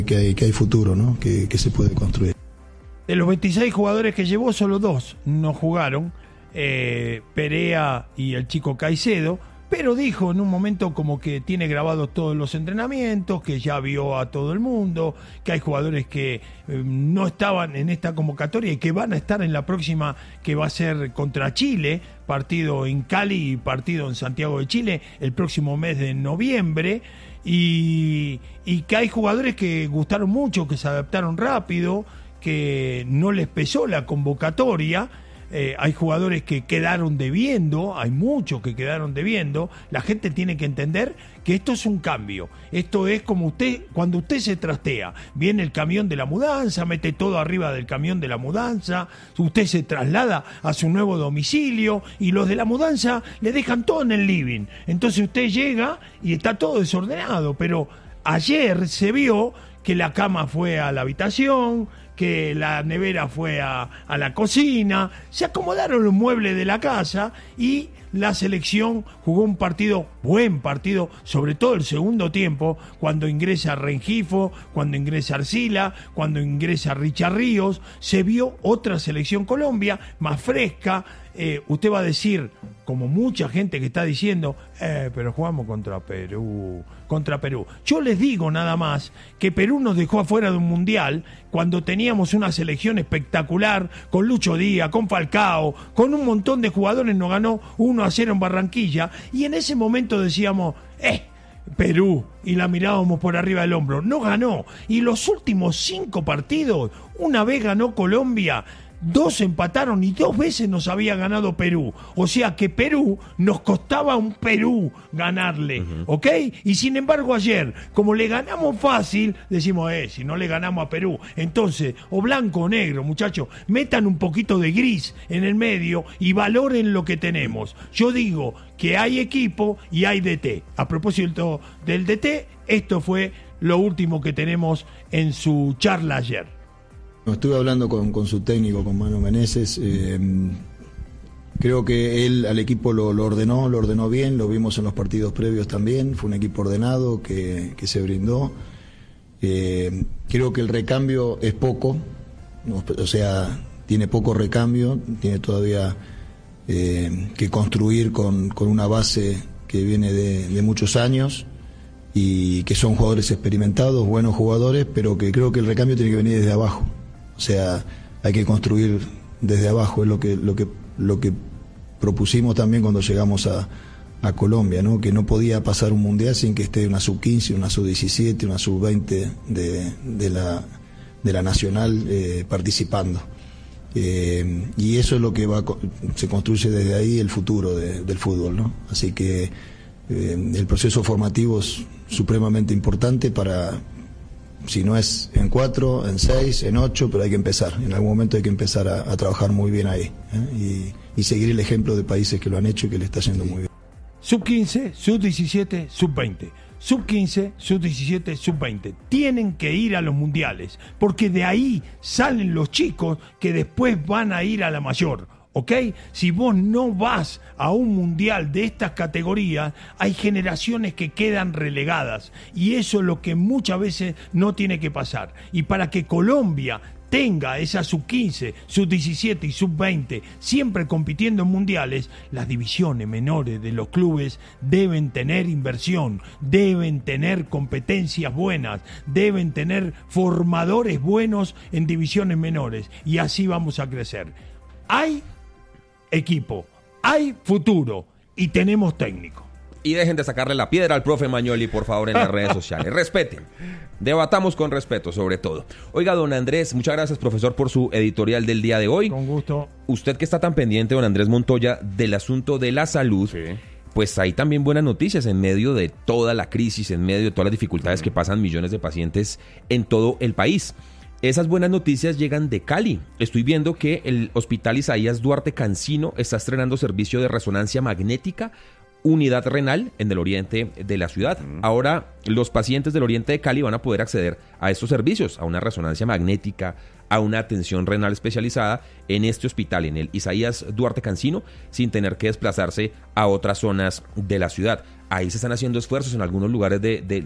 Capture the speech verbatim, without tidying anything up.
que hay, que hay futuro, ¿no? Que, que se puede construir. De los veintiséis jugadores que llevó, solo dos no jugaron, eh, Perea y el chico Caicedo, pero dijo en un momento como que tiene grabados todos los entrenamientos, que ya vio a todo el mundo, que hay jugadores que eh, no estaban en esta convocatoria y que van a estar en la próxima, que va a ser contra Chile, partido en Cali y partido en Santiago de Chile el próximo mes de noviembre, y, y que hay jugadores que gustaron mucho, que se adaptaron rápido, que no les pesó la convocatoria. Eh, hay jugadores que quedaron debiendo, hay muchos que quedaron debiendo. La gente tiene que entender que esto es un cambio. Esto es como usted, cuando usted se trastea, viene el camión de la mudanza, mete todo arriba del camión de la mudanza, usted se traslada a su nuevo domicilio y los de la mudanza le dejan todo en el living. Entonces usted llega y está todo desordenado, pero ayer se vio que la cama fue a la habitación, que la nevera fue a, a la cocina, se acomodaron los muebles de la casa y la selección jugó un partido, buen partido, sobre todo el segundo tiempo, cuando ingresa Rengifo, cuando ingresa Arcila, cuando ingresa Richard Ríos, se vio otra selección Colombia más fresca. Eh, usted va a decir, como mucha gente que está diciendo, eh, pero jugamos contra Perú, contra Perú. Yo les digo nada más que Perú nos dejó afuera de un mundial cuando teníamos una selección espectacular, con Lucho Díaz, con Falcao, con un montón de jugadores, nos ganó uno a cero en Barranquilla, y en ese momento decíamos, eh, Perú, y la mirábamos por arriba del hombro. No ganó, y los últimos cinco partidos, una vez ganó Colombia, dos empataron y dos veces nos había ganado Perú. O sea que Perú nos costaba un Perú ganarle, uh-huh. ¿ok? Y sin embargo ayer, como le ganamos fácil, decimos, eh, si no le ganamos a Perú. Entonces, o blanco o negro, muchachos, metan un poquito de gris en el medio y valoren lo que tenemos. Yo digo que hay equipo y hay D T. A propósito del D T, esto fue lo último que tenemos en su charla ayer. Estuve hablando con, con su técnico, con Manu Meneses. Eh, creo que él al equipo lo, lo ordenó, lo ordenó bien, lo vimos en los partidos previos también. Fue un equipo ordenado que, que se brindó. Eh, creo que el recambio es poco, ¿no? O sea, tiene poco recambio, tiene todavía eh, que construir con, con una base que viene de, de muchos años y que son jugadores experimentados, buenos jugadores, pero que creo que el recambio tiene que venir desde abajo. O sea, hay que construir desde abajo, es lo que lo que lo que propusimos también cuando llegamos a, a Colombia, ¿no? Que no podía pasar un mundial sin que esté una sub quince, una sub diecisiete, una sub veinte de, de la de la nacional eh, participando. Eh, y eso es lo que va se construye desde ahí el futuro de, del fútbol, ¿no? Así que eh, el proceso formativo es supremamente importante para, si no es en cuatro, en seis, en ocho, pero hay que empezar. En algún momento hay que empezar a, a trabajar muy bien ahí, ¿eh? y, y seguir el ejemplo de países que lo han hecho y que le está yendo muy bien. sub quince, sub diecisiete, sub veinte. sub quince, sub diecisiete, sub veinte. Tienen que ir a los mundiales, porque de ahí salen los chicos que después van a ir a la mayor. ¿Ok? Si vos no vas a un mundial de estas categorías, hay generaciones que quedan relegadas, y eso es lo que muchas veces no tiene que pasar. Y para que Colombia tenga esa sub quince, sub diecisiete y sub veinte siempre compitiendo en mundiales, las divisiones menores de los clubes deben tener inversión, deben tener competencias buenas, deben tener formadores buenos en divisiones menores, y así vamos a crecer. Hay equipo, hay futuro y tenemos técnico. Y dejen de sacarle la piedra al profe Magnoli, por favor, en las redes sociales. Respeten, debatamos con respeto, sobre todo. Oiga, don Andrés, muchas gracias, profesor, por su editorial del día de hoy. Con gusto. Usted que está tan pendiente, don Andrés Montoya, del asunto de la salud, sí, pues hay también buenas noticias en medio de toda la crisis, en medio de todas las dificultades que pasan millones de pacientes en todo el país. Esas buenas noticias llegan de Cali. Estoy viendo que el Hospital Isaías Duarte Cancino está estrenando servicio de resonancia magnética, unidad renal, en el oriente de la ciudad. Ahora, los pacientes del oriente de Cali van a poder acceder a estos servicios, a una resonancia magnética, a una atención renal especializada en este hospital, en el Isaías Duarte Cancino, sin tener que desplazarse a otras zonas de la ciudad. Ahí se están haciendo esfuerzos en algunos lugares de, de,